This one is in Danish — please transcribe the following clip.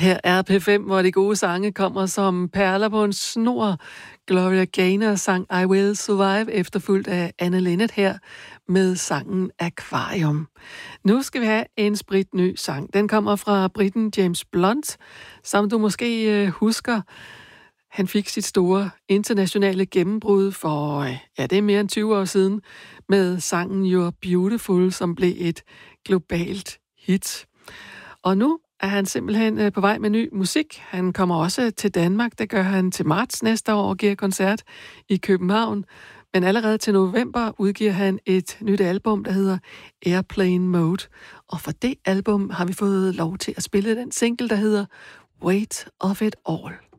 Her er P5, hvor de gode sange kommer som perler på en snor. Gloria Gaynor sang I Will Survive, efterfulgt af Anne Linnet her med sangen Aquarium. Nu skal vi have en spritny sang. Den kommer fra briten James Blunt, som du måske husker. Han fik sit store internationale gennembrud for, det er mere end 20 år siden, med sangen You're Beautiful, som blev et globalt hit. Og nu er han simpelthen på vej med ny musik. Han kommer også til Danmark. Det gør han til marts næste år og giver koncert i København. Men allerede til november udgiver han et nyt album, der hedder Airplane Mode. Og for det album har vi fået lov til at spille den single, der hedder Weight of It All.